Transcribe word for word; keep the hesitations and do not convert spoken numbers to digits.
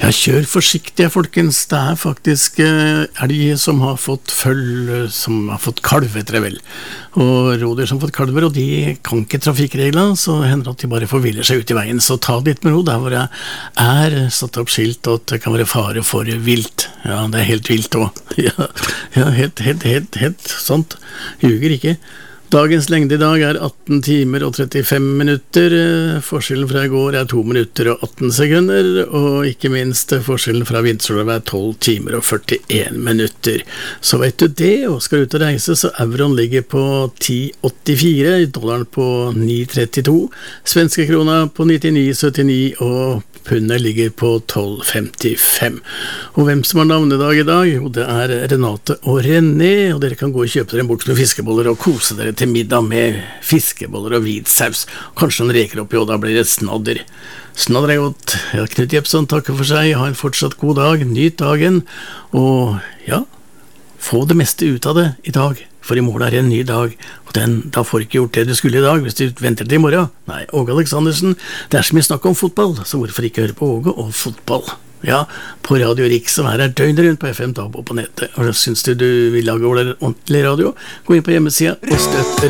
Ja, kjør forsiktig, folkens. Det er faktisk eh, elg som har fått føll, som har fått kalv, etter det vel. Og rådyr som har fått kalver, og de kan ikke trafikkregler, så hender at de bare forviller seg ut i veien. Så ta det litt med ro, der hvor jeg er satt opp skilt, og at det kan være fare for vilt. Ja, det er helt vilt også. Ja, ja helt, helt, helt, helt sant. Ljuger ikke. Dagens lengde i dag er atten timer og trettifem minutter, forskjellen fra i går er to minutter og atten sekunder, og ikke minst forskjellen fra vintersolverv er tolv timer og førtien minutter. Så vet du det, og skal ut og reise, så euroen ligger på ti åttifire, dollaren på ni trettito, svenske krona på nittini syttini, og pundet ligger på tolv femtifem. Og hvem som har navnedag i dag? Jo, det er Renate og René, og dere kan gå og kjøpe dere en boks med fiskeboller og kose dere til middag med fiskeboller og hvit saus. Kanskje noen reker oppi, og da blir det snadder. Snadder er godt. Ja, Knut Jepson takker for seg. Ha en fortsatt god dag. Nyt dagen. Og ja, få det meste ut av det i dag. For i morgen er det en ny dag, og den, da får du ikke gjort det du skulle i dag hvis du venter til i morgen. Nei, Åge Aleksandersen, det er så mye snakk om fotball, så hvorfor ikke høre på Åge og fotball? Ja, på Radio Riks, som er her døgnet rundt på F M, D A B og på nettet. Og synes du du vil lage ordentlig radio, gå inn på hjemmesida og støtt